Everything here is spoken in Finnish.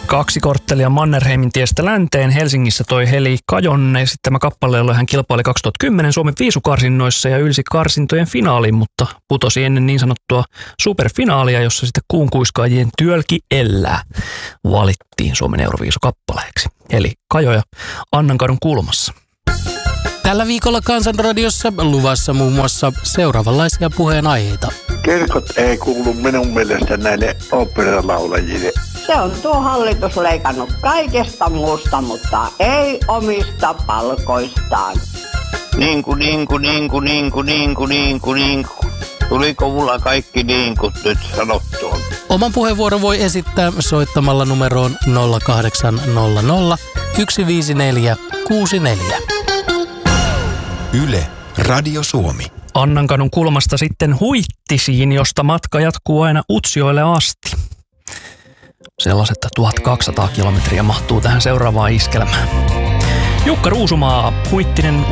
2 korttelia Mannerheimin tiestä länteen. Helsingissä toi Heli Kajon esittämä kappale, jolla hän kilpaili 2010 Suomen viisukarsinnoissa ja ylsi karsintojen finaaliin, mutta putosi ennen niin sanottua superfinaalia, jossa sitten kuunkuiskaajien Työlki Ellää valittiin Suomen Euroviisukappaleeksi. Eli Kajo ja Annankadun kulmassa. Tällä viikolla Kansanradiossa luvassa muun muassa seuraavanlaisia puheenaiheita. Kirkot ei kuulu minun mielestä näille oopperalaulajille. Se on tuo hallitus leikannut kaikesta muusta, mutta ei omista palkoistaan. Niinku. Tuliko mulla kaikki niinkut nyt sanottua? Oman puheenvuoron voi esittää soittamalla numeroon 0800 154 64. Yle, Radio Suomi. Annankadun kulmasta sitten Huittisiin, josta matka jatkuu aina Utsjoelle asti. Sellaiset 1200 kilometriä mahtuu tähän seuraavaan iskelmään. Jukka Ruusumaa, Huittinen